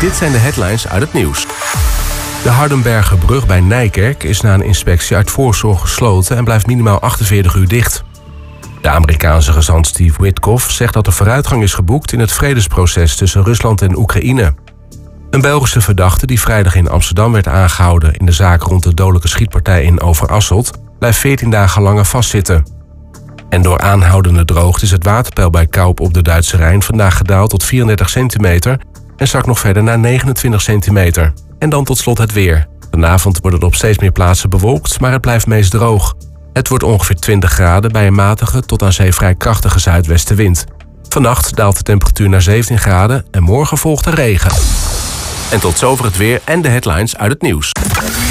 Dit zijn de headlines uit het nieuws. De Hardenbergerbrug bij Nijkerk is na een inspectie uit voorzorg gesloten en blijft minimaal 48 uur dicht. De Amerikaanse gezant Steve Witkoff zegt dat er vooruitgang is geboekt in het vredesproces tussen Rusland en Oekraïne. Een Belgische verdachte die vrijdag in Amsterdam werd aangehouden in de zaak rond de dodelijke schietpartij in Overasselt blijft 14 dagen langer vastzitten. En door aanhoudende droogte is het waterpeil bij Kaup op de Duitse Rijn vandaag gedaald tot 34 centimeter en zakt nog verder naar 29 centimeter. En dan tot slot het weer. Vanavond wordt het op steeds meer plaatsen bewolkt, maar het blijft meest droog. Het wordt ongeveer 20 graden bij een matige tot aan zee vrij krachtige zuidwestenwind. Vannacht daalt de temperatuur naar 17 graden en morgen volgt er regen. En tot zover het weer en de headlines uit het nieuws.